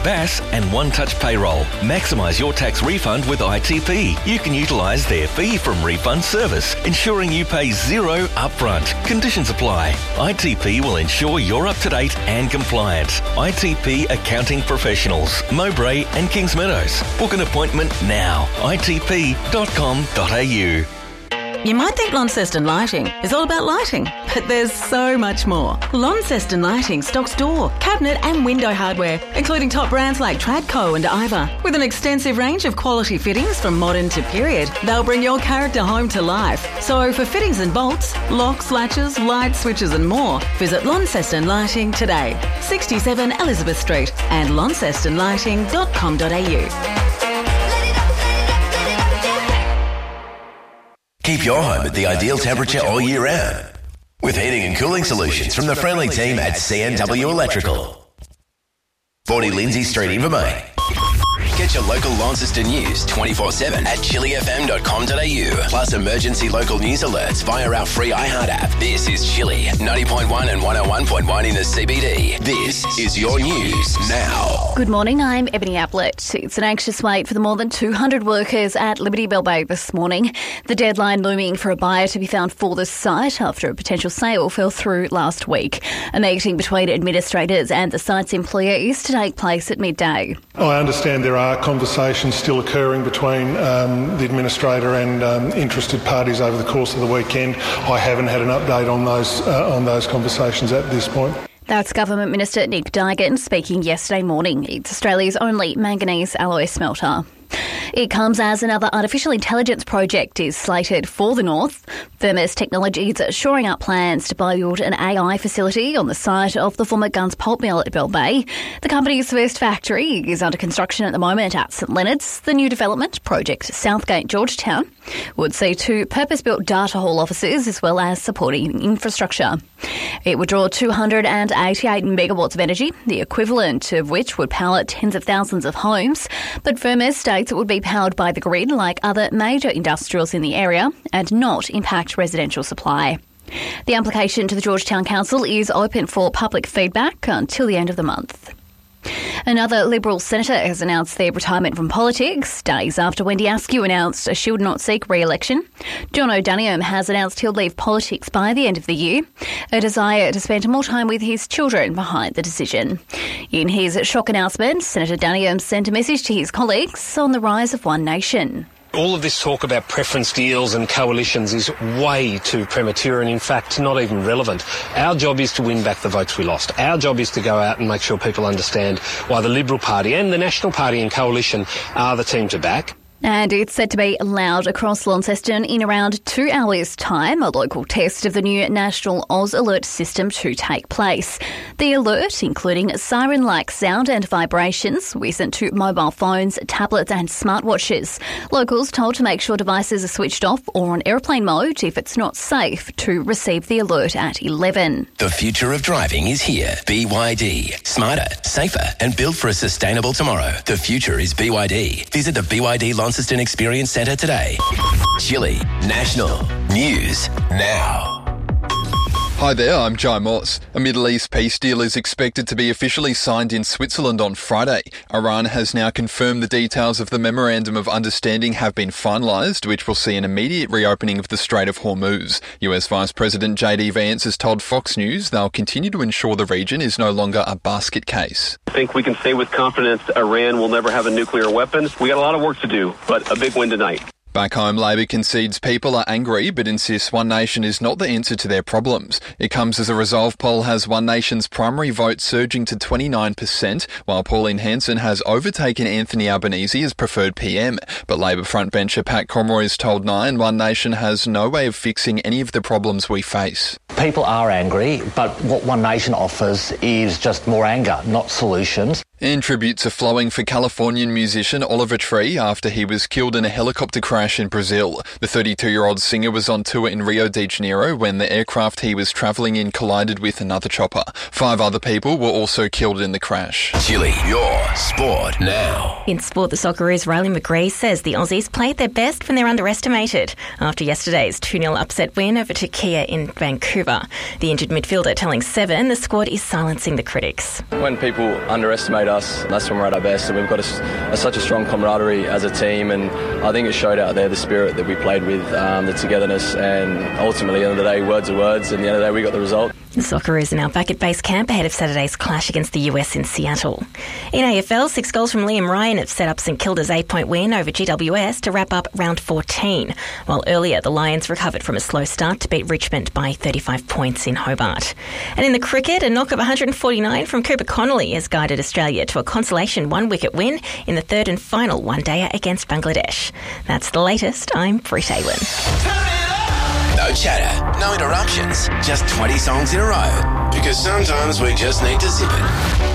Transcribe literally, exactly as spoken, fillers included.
B A S and One Touch Payroll. Maximise your tax refund with I T P. You can utilise their fee from refund service, ensuring you pay zero upfront. Conditions apply. I T P will ensure you're up to date and compliant. I T P Accounting Professionals, Mowbray and Kings Meadows. Book an appointment now. I T P dot com dot a u. You might think Launceston Lighting is all about lighting, but there's so much more. Launceston Lighting stocks door, cabinet and window hardware, including top brands like Tradco and Iva. With an extensive range of quality fittings from modern to period, they'll bring your character home to life. So for fittings and bolts, locks, latches, light switches and more, visit Launceston Lighting today. sixty-seven Elizabeth Street and launceston lighting dot com dot a u. Keep your home at the ideal temperature all year round with heating and cooling solutions from the friendly team at C N W Electrical. forty Lindsay Street, Invermain. Get your local Launceston news twenty-four seven at chili f m dot com dot a u. Plus emergency local news alerts via our free iHeart app. This is Chili, ninety point one and one oh one point one in the C B D. This is your news now. Good morning, I'm Ebony Ablett. It's an anxious wait for the more than two hundred workers at Liberty Bell Bay this morning. The deadline looming for a buyer to be found for the site after a potential sale fell through last week. A meeting between administrators and the site's employer is to take place at midday. I understand there are conversations still occurring between um, the administrator and um, interested parties over the course of the weekend. I haven't had an update on those uh, on those conversations at this point. That's Government Minister Nick Duigan speaking yesterday morning. It's Australia's only manganese alloy smelter. It comes as another artificial intelligence project is slated for the north. Firmus Technologies are shoring up plans to build an A I facility on the site of the former Guns pulp mill at Bell Bay. The company's first factory is under construction at the moment at St Leonard's. The new development, Project Southgate Georgetown, would see two purpose-built data hall offices as well as supporting infrastructure. It would draw two hundred eighty-eight megawatts of energy, the equivalent of which would power tens of thousands of homes. But Firmus states it would be powered by the grid like other major industrials in the area and not impact residential supply. The application to the Georgetown Council is open for public feedback until the end of the month. Another Liberal senator has announced their retirement from politics days after Wendy Askew announced she would not seek re-election. John O'Daniel has announced he'll leave politics by the end of the year, a desire to spend more time with his children behind the decision. In his shock announcement, Senator Daniel sent a message to his colleagues on the rise of One Nation. All of this talk about preference deals and coalitions is way too premature and, in fact, not even relevant. Our job is to win back the votes we lost. Our job is to go out and make sure people understand why the Liberal Party and the National Party and Coalition are the team to back. And it's set to be allowed across Launceston in around two hours' time, a local test of the new National Oz Alert system to take place. The alert, including siren-like sound and vibrations, will be sent to mobile phones, tablets and smartwatches. Locals told to make sure devices are switched off or on airplane mode if it's not safe to receive the alert at eleven. The future of driving is here. B Y D. Smarter, safer and built for a sustainable tomorrow. The future is B Y D. Visit the B Y D Launceston Experience Centre today. Chili National News Now. Hi there, I'm Jai Moss. A Middle East peace deal is expected to be officially signed in Switzerland on Friday. Iran has now confirmed the details of the Memorandum of Understanding have been finalised, which will see an immediate reopening of the Strait of Hormuz. U S Vice President J D Vance has told Fox News they'll continue to ensure the region is no longer a basket case. I think we can say with confidence Iran will never have a nuclear weapon. We got a lot of work to do, but a big win tonight. Back home, Labor concedes people are angry but insists One Nation is not the answer to their problems. It comes as a Resolve poll has One Nation's primary vote surging to twenty-nine percent, while Pauline Hanson has overtaken Anthony Albanese as preferred P M. But Labor frontbencher Pat Conroy has told Nine One Nation has no way of fixing any of the problems we face. People are angry, but what One Nation offers is just more anger, not solutions. And tributes are flowing for Californian musician Oliver Tree after he was killed in a helicopter crash in Brazil. The thirty-two-year-old singer was on tour in Rio de Janeiro when the aircraft he was travelling in collided with another chopper. Five other people were also killed in the crash. Chili, your sport now. In sport, the Socceroos' Riley McGree says the Aussies played their best when they're underestimated after yesterday's two nil upset win over Turkey in Vancouver. The injured midfielder telling Seven the squad is silencing the critics. When people underestimate beat us. That's when we're at our best, and we've got a, a, such a strong camaraderie as a team, and I think it showed out there the spirit that we played with, um, the togetherness, and ultimately, at the end of the day, words are words, and at the end of the day, we got the result. The Socceroos are now back at base camp ahead of Saturday's clash against the U S in Seattle. In A F L, six goals from Liam Ryan have set up St Kilda's eight-point win over G W S to wrap up round fourteen, while earlier the Lions recovered from a slow start to beat Richmond by thirty-five points in Hobart. And in the cricket, a knock of one hundred forty-nine from Cooper Connolly has guided Australia to a consolation one-wicket win in the third and final one-dayer against Bangladesh. That's the latest. I'm Britt Aylwin. No chatter, no interruptions, just twenty songs in a row. Because sometimes we just need to zip it.